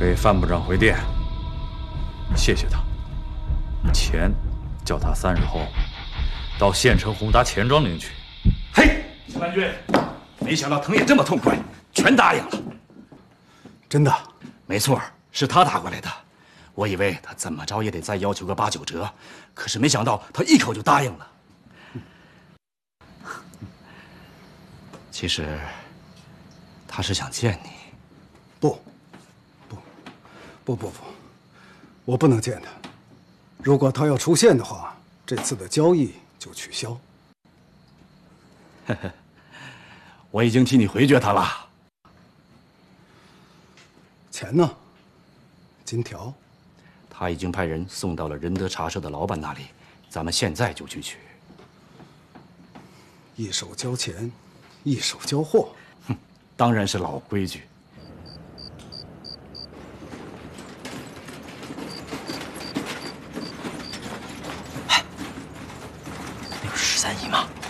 陪范部长回店，谢谢他。钱叫他3日后到县城宏达钱庄领取。 嘿，石兰君，没想到藤野这么痛快，全答应了。 真的？ 没错，是他打过来的。我以为他怎么着也得再要求个8、9折，可是没想到他一口就答应了。其实，他是想见你。 不，我不能见他。如果他要出现的话，这次的交易就取消。 我已经替你回绝他了。 钱呢？金条？ 他已经派人送到了仁德茶社的老板那里，咱们现在就去取。 一手交钱，一手交货。 哼，当然是老规矩。 那不是13姨吗？